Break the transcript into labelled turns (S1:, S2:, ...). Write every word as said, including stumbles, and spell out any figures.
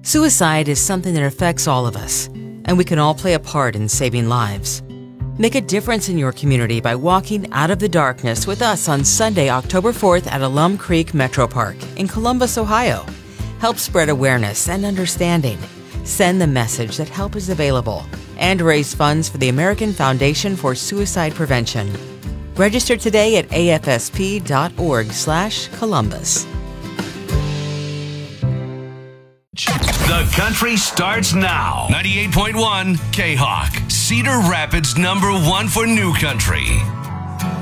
S1: Suicide is something that affects all of us, and we can all play a part in saving lives. Make a difference in your community by walking out of the darkness with us on Sunday, October fourth at Alum Creek Metro Park in Columbus, Ohio. Help spread awareness and understanding. Send the message that help is available and raise funds for the American Foundation for Suicide Prevention. Register today at afsp.org slash Columbus.
S2: The country starts now. ninety-eight point one K-Hawk, Cedar Rapids number one for new country.